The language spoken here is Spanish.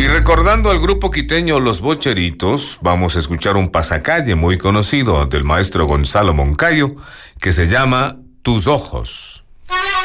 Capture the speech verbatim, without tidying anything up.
Y recordando al grupo quiteño Los Bocheritos, vamos a escuchar un pasacalle muy conocido del maestro Gonzalo Moncayo que se llama Tus Ojos.